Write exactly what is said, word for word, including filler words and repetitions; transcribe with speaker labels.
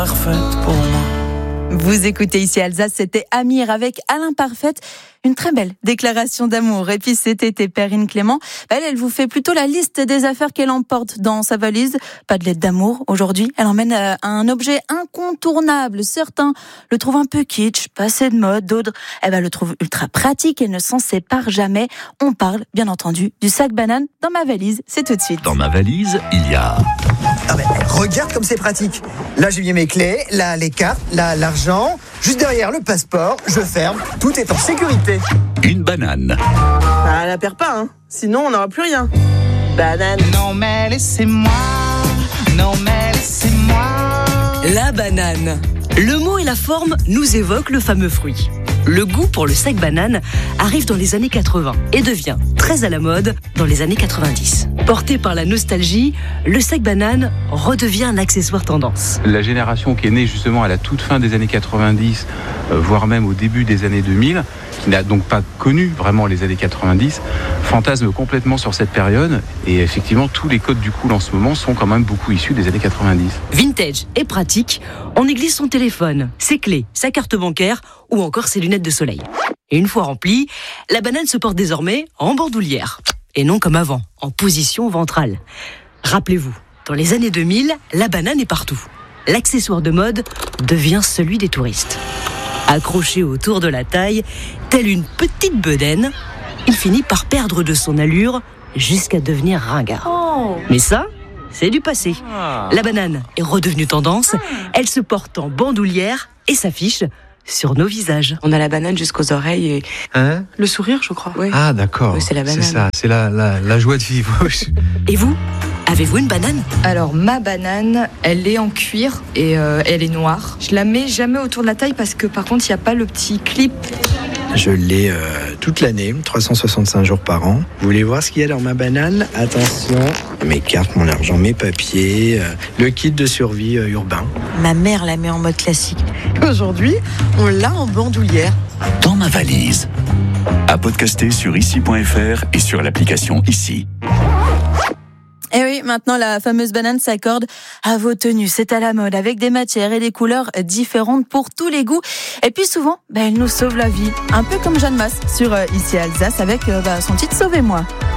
Speaker 1: Parfaite pour moi.
Speaker 2: Vous écoutez ici Alsace, c'était Amir avec Alain Parfaite. Une très belle déclaration d'amour. Et puis cet été, Perrine Clément, elle, elle vous fait plutôt la liste des affaires qu'elle emporte dans sa valise. Pas de lettre d'amour aujourd'hui. Elle emmène un objet incontournable. Certains le trouvent un peu kitsch, passé de mode. D'autres, eh ben, le trouvent ultra pratique et ne s'en sépare jamais. On parle, bien entendu, du sac banane dans ma valise. C'est tout de suite.
Speaker 3: Dans ma valise, il y a...
Speaker 4: Ah ben, regarde comme c'est pratique. Là, j'ai mis mes clés, là, les cartes, là, l'argent. Juste derrière, le passeport. Je ferme. Tout est en sécurité.
Speaker 3: Une banane.
Speaker 5: Bah, la perd pas, hein. Sinon, on n'aura plus rien. Banane.
Speaker 1: Non mais laissez-moi, non mais laissez-moi.
Speaker 6: La banane. Le mot et la forme nous évoquent le fameux fruit. Le goût pour le sac banane arrive dans les années quatre-vingts et devient très à la mode dans les années quatre-vingt-dix. Porté par la nostalgie, le sac banane redevient un accessoire tendance.
Speaker 7: La génération qui est née justement à la toute fin des années quatre-vingt-dix, euh, voire même au début des années deux mille, qui n'a donc pas connu vraiment les années quatre-vingt-dix, fantasme complètement sur cette période. Et effectivement, tous les codes du cool en ce moment sont quand même beaucoup issus des années quatre-vingt-dix.
Speaker 6: Vintage et pratique, on y glisse son téléphone, ses clés, sa carte bancaire ou encore ses lunettes de soleil. Et une fois remplie, la banane se porte désormais en bandoulière. Et non comme avant, en position ventrale. Rappelez-vous, dans les années deux mille, la banane est partout. L'accessoire de mode devient celui des touristes. Accroché autour de la taille, telle une petite bedaine, il finit par perdre de son allure jusqu'à devenir ringard. Oh. Mais ça, c'est du passé. La banane est redevenue tendance, elle se porte en bandoulière et s'affiche sur nos visages.
Speaker 8: On a la banane jusqu'aux oreilles et
Speaker 9: hein
Speaker 8: le sourire, je crois. Oui.
Speaker 9: Ah d'accord,
Speaker 8: oui, c'est la banane.
Speaker 9: C'est ça, c'est la, la, la joie de vivre.
Speaker 6: Et vous, avez-vous une banane ?
Speaker 10: Alors ma banane, elle est en cuir et euh, elle est noire. Je la mets jamais autour de la taille parce que par contre il n'y a pas le petit clip.
Speaker 9: Je l'ai euh, toute l'année, trois cent soixante-cinq jours par an. Vous voulez voir ce qu'il y a dans ma banane ? Attention, mes cartes, mon argent, mes papiers, euh, le kit de survie euh, urbain.
Speaker 11: Ma mère la met en mode classique. Aujourd'hui, on l'a en bandoulière.
Speaker 3: Dans ma valise. À podcaster sur ici point f r et sur l'application Ici.
Speaker 2: Et oui, maintenant la fameuse banane s'accorde à vos tenues. C'est à la mode avec des matières et des couleurs différentes pour tous les goûts. Et puis souvent, bah, elle nous sauve la vie. Un peu comme Jeanne Masse sur euh, Ici Alsace avec euh, bah, son titre Sauvez-moi.